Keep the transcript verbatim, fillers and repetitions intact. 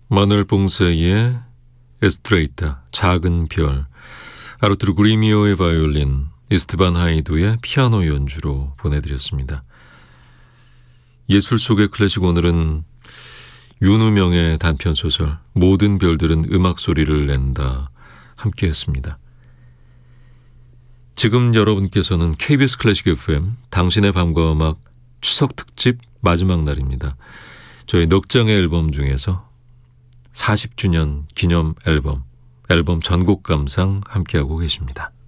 마누엘 봉세의 에스트레이타, 작은 별, 아르투르 그리미오의 바이올린, 이스테반 하이두의 피아노 연주로 보내드렸습니다. 예술 속의 클래식, 오늘은 윤우명의 단편소설 모든 별들은 음악 소리를 낸다 함께했습니다. 지금 여러분께서는 케이비에스 클래식 에프엠 당신의 밤과 음악 추석 특집 마지막 날입니다. 저희 넉 장의 앨범 중에서 사십 주년 기념 앨범, 앨범 전곡 감상 함께하고 계십니다.